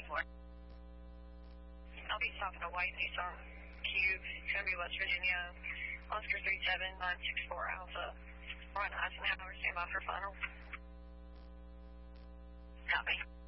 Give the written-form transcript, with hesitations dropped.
I'll be stopping at White Nissan Q, Columbia, West Virginia, Oscar 37964 Alpha. Run Eisenhower, stand by for final. Copy.